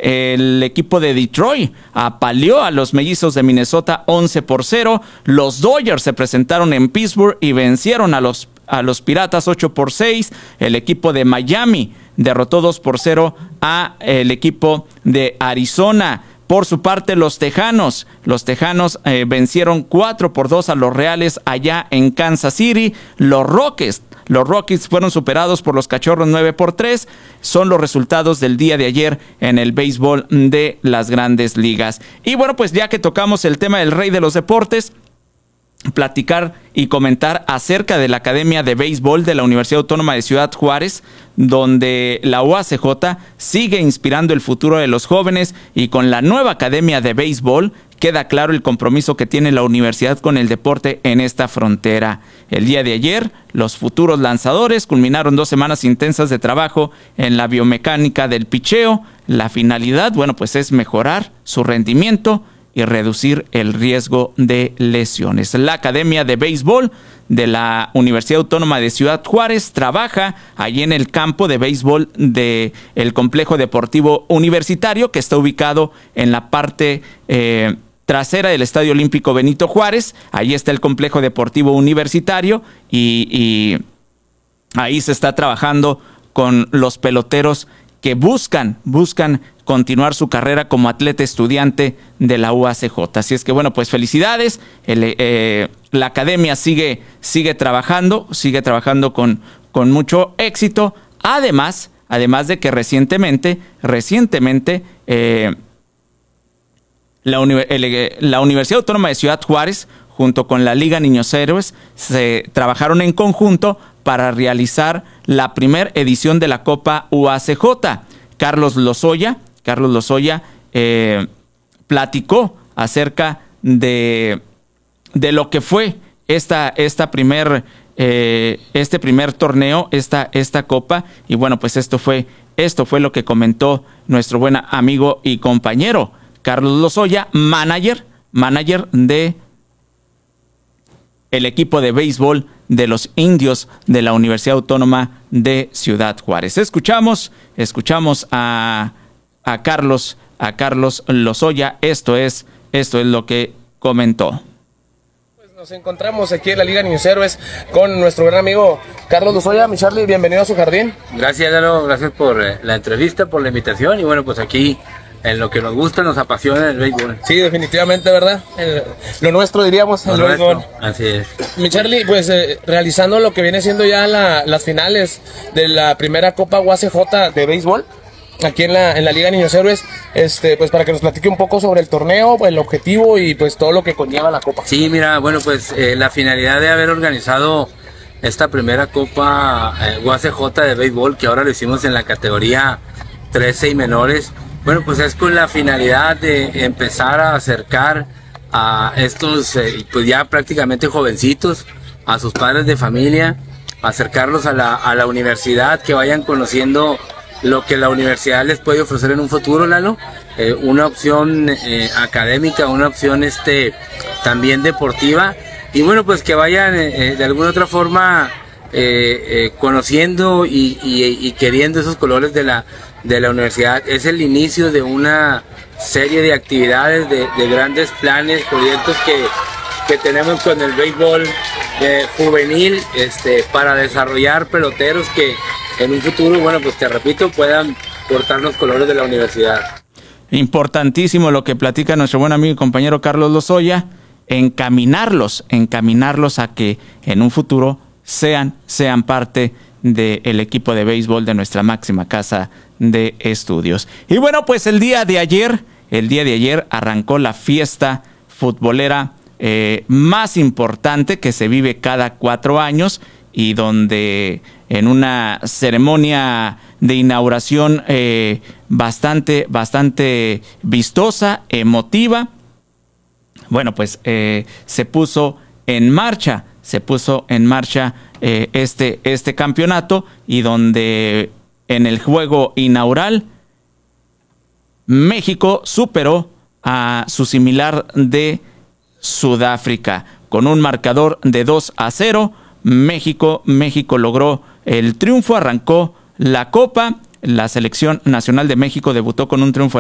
el equipo de Detroit apaleó a los Mellizos de Minnesota 11-0. Los Dodgers se presentaron en Pittsburgh y vencieron a los Piratas 8-6. El equipo de Miami derrotó 2-0 a el equipo de Arizona. Por su parte, los Tejanos vencieron 4-2 a los Reales allá en Kansas City. Los Rockies fueron superados por los Cachorros 9-3. Son los resultados del día de ayer en el béisbol de las Grandes Ligas. Y bueno, pues ya que tocamos el tema del rey de los deportes, platicar y comentar acerca de la Academia de Béisbol de la Universidad Autónoma de Ciudad Juárez, donde la UACJ sigue inspirando el futuro de los jóvenes, y con la nueva Academia de Béisbol queda claro el compromiso que tiene la universidad con el deporte en esta frontera. El día de ayer, los futuros lanzadores culminaron 2 semanas intensas de trabajo en la biomecánica del picheo. La finalidad, bueno, pues es mejorar su rendimiento y reducir el riesgo de lesiones. La Academia de Béisbol de la Universidad Autónoma de Ciudad Juárez trabaja allí en el campo de béisbol del Complejo Deportivo Universitario, que está ubicado en la parte trasera del Estadio Olímpico Benito Juárez. Ahí está el Complejo Deportivo Universitario y ahí se está trabajando con los peloteros que buscan continuar su carrera como atleta estudiante de la UACJ. Así es que bueno, pues felicidades. La academia sigue trabajando con mucho éxito. Además de que recientemente la Universidad Autónoma de Ciudad Juárez, junto con la Liga Niños Héroes, se trabajaron en conjunto para realizar la primera edición de la Copa UACJ. Carlos Lozoya platicó acerca de lo que fue este primer torneo, esta copa, y bueno, pues esto fue lo que comentó nuestro buen amigo y compañero Carlos Lozoya, manager de el equipo de béisbol de los Indios de la Universidad Autónoma de Ciudad Juárez. Escuchamos a Carlos Lozoya. Esto es lo que comentó. Pues nos encontramos aquí en la Liga Niños Héroes con nuestro gran amigo Carlos Lozoya. Mi Charlie, bienvenido a su jardín. Gracias, Lalo, gracias por la entrevista, por la invitación, y bueno, pues aquí en lo que nos gusta, nos apasiona el béisbol. Sí, definitivamente, ¿verdad? Lo nuestro, diríamos, el béisbol. Así es. Mi Charlie, pues realizando lo que viene siendo ya las finales de la primera Copa UACJ de béisbol, aquí en la Liga Niños Héroes, pues para que nos platique un poco sobre el torneo, el objetivo y pues todo lo que conlleva la Copa. Sí, mira, bueno, pues la finalidad de haber organizado esta primera Copa UACJ de béisbol, que ahora lo hicimos en la categoría 13 y menores, bueno, pues es con la finalidad de empezar a acercar a estos, pues ya prácticamente jovencitos, a sus padres de familia, acercarlos a la universidad, que vayan conociendo lo que la universidad les puede ofrecer en un futuro, Lalo, una opción académica, una opción también deportiva, y bueno, pues que vayan de alguna otra forma conociendo y queriendo esos colores de la universidad. Es el inicio de una serie de actividades, de grandes planes, proyectos que tenemos con el béisbol juvenil, para desarrollar peloteros que en un futuro, bueno, pues te repito, puedan portar los colores de la universidad. Importantísimo lo que platica nuestro buen amigo y compañero Carlos Lozoya, encaminarlos a que en un futuro sean parte del equipo de béisbol de nuestra máxima casa de estudios. Y bueno, pues el día de ayer arrancó la fiesta futbolera más importante que se vive cada 4 años, y donde en una ceremonia de inauguración bastante vistosa, emotiva, bueno, pues se puso en marcha este campeonato, y donde en el juego inaugural México superó a su similar de Sudáfrica con un marcador de 2-0. México logró el triunfo, arrancó la Copa. La selección nacional de México debutó con un triunfo